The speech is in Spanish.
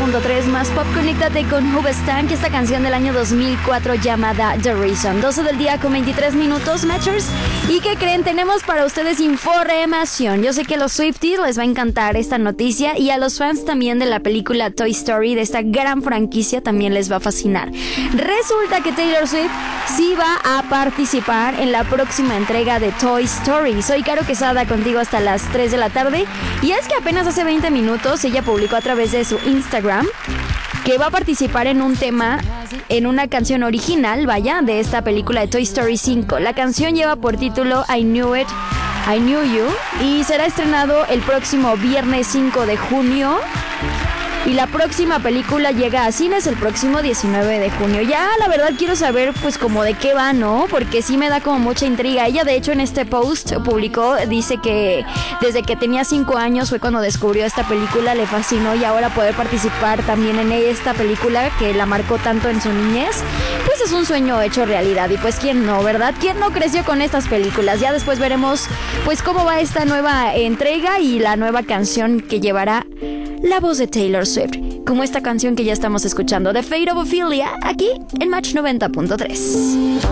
90.3 más pop. Conéctate con Hoobastank, esta canción del año 2004 llamada The Reason. 12 del día con 23 minutos, Matchers. ¿Y qué creen? Tenemos para ustedes información. Yo sé que a los Swifties les va a encantar esta noticia y a los fans también de la película Toy Story, de esta gran franquicia, también les va a fascinar. Resulta que Taylor Swift sí va a participar en la próxima entrega de Toy Story. Soy Caro Quesada, contigo hasta las 3 de la tarde. Y es que apenas hace 20 minutos ella publicó a través de su Instagram que va a participar en un tema, en una canción original, vaya, de esta película de Toy Story 5. La canción lleva por título I Knew It, I Knew You, y será estrenado el próximo viernes 5 de junio. Y la próxima película llega a cines el próximo 19 de junio. Ya, la verdad, quiero saber, pues, como de qué va, ¿no? Porque sí me da como mucha intriga. Ella, de hecho, en este post publicó, dice que desde que tenía 5 años fue cuando descubrió esta película, le fascinó, y ahora poder participar también en esta película que la marcó tanto en su niñez, pues es un sueño hecho realidad. Y pues, ¿quién no, verdad? ¿Quién no creció con estas películas? Ya después veremos, pues, cómo va esta nueva entrega y la nueva canción que llevará la voz de Taylor Swift, como esta canción que ya estamos escuchando, The Fate of Ophelia, aquí en Match 90.3.